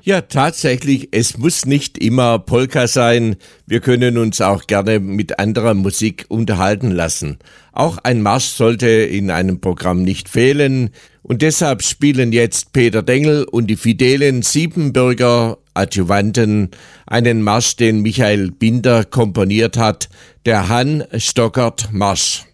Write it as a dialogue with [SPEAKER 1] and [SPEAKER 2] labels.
[SPEAKER 1] Ja, tatsächlich, es muss nicht immer Polka sein. Wir können uns auch gerne mit anderer Musik unterhalten lassen. Auch ein Marsch sollte in einem Programm nicht fehlen. Und deshalb spielen jetzt Peter Dengel und die fidelen Siebenbürger Adjuvanten einen Marsch, den Michael Binder komponiert hat, der Hann Stockert Marsch.